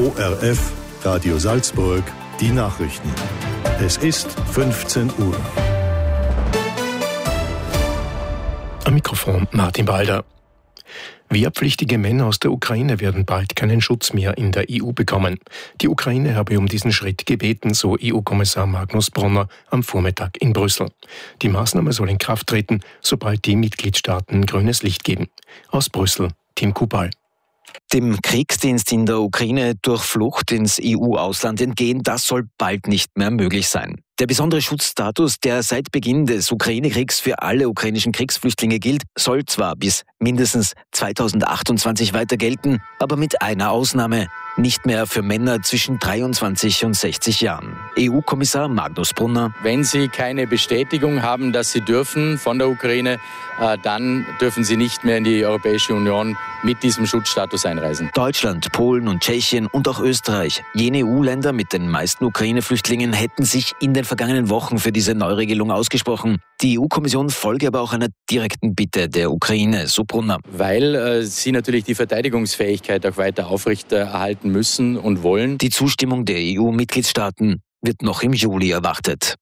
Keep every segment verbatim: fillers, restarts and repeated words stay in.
O R F, Radio Salzburg, die Nachrichten. Es ist fünfzehn Uhr. Am Mikrofon Martin Balder. Wehrpflichtige Männer aus der Ukraine werden bald keinen Schutz mehr in der E U bekommen. Die Ukraine habe um diesen Schritt gebeten, so E U-Kommissar Magnus Brunner am Vormittag in Brüssel. Die Maßnahme soll in Kraft treten, sobald die Mitgliedstaaten grünes Licht geben. Aus Brüssel, Tim Kubal. Dem Kriegsdienst in der Ukraine durch Flucht ins E U-Ausland entgehen, das soll bald nicht mehr möglich sein. Der besondere Schutzstatus, der seit Beginn des Ukraine-Kriegs für alle ukrainischen Kriegsflüchtlinge gilt, soll zwar bis mindestens zweitausendachtundzwanzig weiter gelten, aber mit einer Ausnahme: nicht mehr für Männer zwischen dreiundzwanzig und sechzig Jahren. E U-Kommissar Magnus Brunner: Wenn Sie keine Bestätigung haben, dass Sie dürfen von der Ukraine, dann dürfen Sie nicht mehr in die Europäische Union mit diesem Schutzstatus einreisen. Deutschland, Polen und Tschechien und auch Österreich, jene E U-Länder mit den meisten Ukraine-Flüchtlingen, hätten sich in den vergangenen Wochen für diese Neuregelung ausgesprochen. Die E U-Kommission folge aber auch einer direkten Bitte der Ukraine, so Brunner. Weil äh, sie natürlich die Verteidigungsfähigkeit auch weiter aufrechterhalten müssen und wollen. Die Zustimmung der E U-Mitgliedstaaten wird noch im Juli erwartet.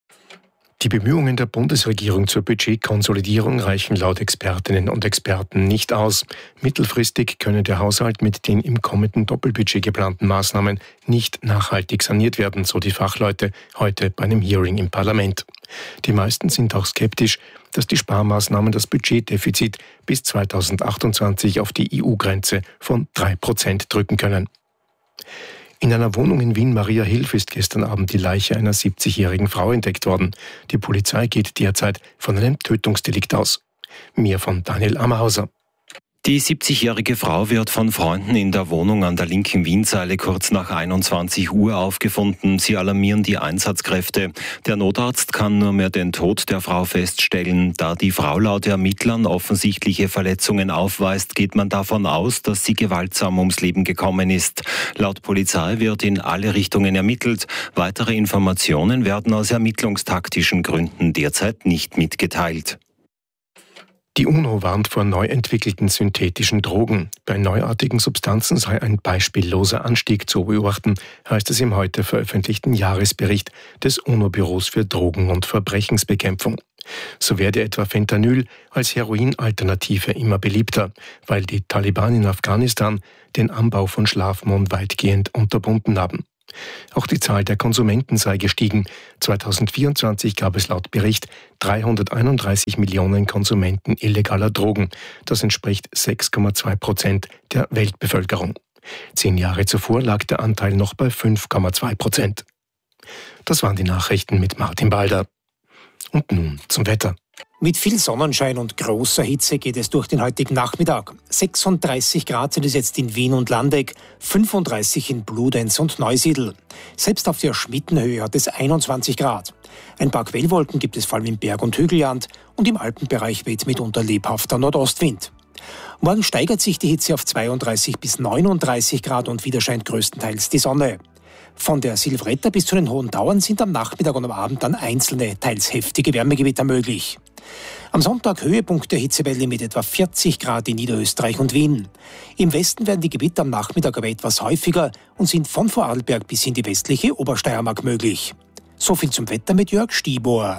Die Bemühungen der Bundesregierung zur Budgetkonsolidierung reichen laut Expertinnen und Experten nicht aus. Mittelfristig könne der Haushalt mit den im kommenden Doppelbudget geplanten Maßnahmen nicht nachhaltig saniert werden, so die Fachleute heute bei einem Hearing im Parlament. Die meisten sind auch skeptisch, dass die Sparmaßnahmen das Budgetdefizit bis zweitausendachtundzwanzig auf die E U-Grenze von drei Prozent drücken können. In einer Wohnung in Wien-Mariahilf ist gestern Abend die Leiche einer siebzigjährigen Frau entdeckt worden. Die Polizei geht derzeit von einem Tötungsdelikt aus. Mehr von Daniel Ammerhauser. Die siebzigjährige Frau wird von Freunden in der Wohnung an der linken Wienseile kurz nach einundzwanzig Uhr aufgefunden. Sie alarmieren die Einsatzkräfte. Der Notarzt kann nur mehr den Tod der Frau feststellen. Da die Frau laut Ermittlern offensichtliche Verletzungen aufweist, geht man davon aus, dass sie gewaltsam ums Leben gekommen ist. Laut Polizei wird in alle Richtungen ermittelt. Weitere Informationen werden aus ermittlungstaktischen Gründen derzeit nicht mitgeteilt. Die UNO warnt vor neu entwickelten synthetischen Drogen. Bei neuartigen Substanzen sei ein beispielloser Anstieg zu beobachten, heißt es im heute veröffentlichten Jahresbericht des UNO-Büros für Drogen- und Verbrechensbekämpfung. So werde etwa Fentanyl als Heroin-Alternative immer beliebter, weil die Taliban in Afghanistan den Anbau von Schlafmohn weitgehend unterbunden haben. Auch die Zahl der Konsumenten sei gestiegen. zweitausendvierundzwanzig gab es laut Bericht dreihunderteinunddreißig Millionen Konsumenten illegaler Drogen. Das entspricht sechs Komma zwei Prozent der Weltbevölkerung. Zehn Jahre zuvor lag der Anteil noch bei fünf Komma zwei Prozent. Das waren die Nachrichten mit Martin Balder. Und nun zum Wetter. Mit viel Sonnenschein und großer Hitze geht es durch den heutigen Nachmittag. sechsunddreißig Grad sind es jetzt in Wien und Landeck, fünfunddreißig in Bludenz und Neusiedl. Selbst auf der Schmittenhöhe hat es einundzwanzig Grad. Ein paar Quellwolken gibt es vor allem im Berg- und Hügelland und im Alpenbereich weht mitunter lebhafter Nordostwind. Morgen steigert sich die Hitze auf zweiunddreißig bis neununddreißig Grad und wieder scheint größtenteils die Sonne. Von der Silvretta bis zu den Hohen Tauern sind am Nachmittag und am Abend dann einzelne, teils heftige Wärmegewitter möglich. Am Sonntag Höhepunkt der Hitzewelle mit etwa vierzig Grad in Niederösterreich und Wien. Im Westen werden die Gewitter am Nachmittag aber etwas häufiger und sind von Vorarlberg bis in die westliche Obersteiermark möglich. So viel zum Wetter mit Jörg Stiebohr.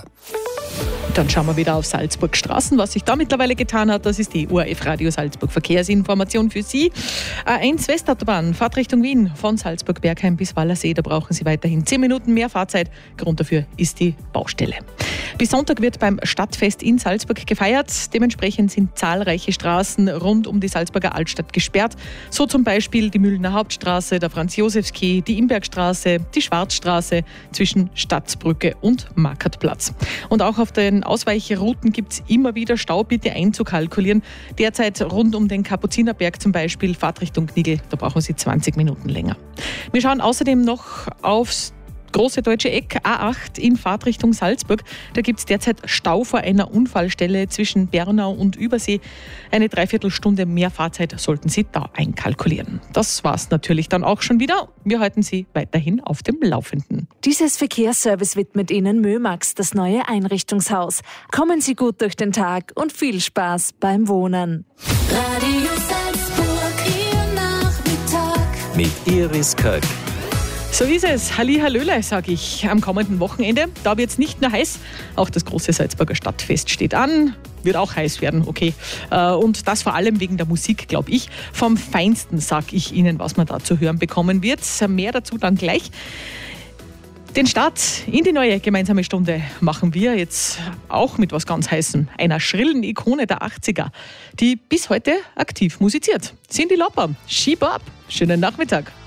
Dann schauen wir wieder auf Salzburg Straßen. Was sich da mittlerweile getan hat, das ist die O R F Radio Salzburg Verkehrsinformation für Sie. A eins Westautobahn, Fahrt Richtung Wien von Salzburg-Bergheim bis Wallersee. Da brauchen Sie weiterhin zehn Minuten mehr Fahrzeit. Grund dafür ist die Baustelle. Bis Sonntag wird beim Stadtfest in Salzburg gefeiert. Dementsprechend sind zahlreiche Straßen rund um die Salzburger Altstadt gesperrt. So zum Beispiel die Mühlener Hauptstraße, der Franz-Josefs-Quai, die Imbergstraße, die Schwarzstraße zwischen Stadtbrücke und Markertplatz. Und auch auf den Ausweichrouten gibt es immer wieder Stau, bitte einzukalkulieren. Derzeit rund um den Kapuzinerberg zum Beispiel, Fahrt Richtung Knigl, da brauchen Sie zwanzig Minuten länger. Wir schauen außerdem noch aufs große deutsche Eck A acht in Fahrtrichtung Salzburg. Da gibt es derzeit Stau vor einer Unfallstelle zwischen Bernau und Übersee. Eine Dreiviertelstunde mehr Fahrzeit sollten Sie da einkalkulieren. Das war's natürlich dann auch schon wieder. Wir halten Sie weiterhin auf dem Laufenden. Dieses Verkehrsservice widmet Ihnen Mömax, das neue Einrichtungshaus. Kommen Sie gut durch den Tag und viel Spaß beim Wohnen. Radio Salzburg, Ihr Nachmittag. mit Iris Köck. So ist es. Halli, hallöle, sage ich. Am kommenden Wochenende, da wird es nicht nur heiß, auch das große Salzburger Stadtfest steht an. Wird auch heiß werden, okay. Und das vor allem wegen der Musik, glaube ich. Vom Feinsten sage ich Ihnen, was man da zu hören bekommen wird. Mehr dazu dann gleich. Den Start in die neue gemeinsame Stunde machen wir jetzt auch mit was ganz Heißem, einer schrillen Ikone der achtziger, die bis heute aktiv musiziert. Cyndi Lauper, She Bop. Schönen Nachmittag.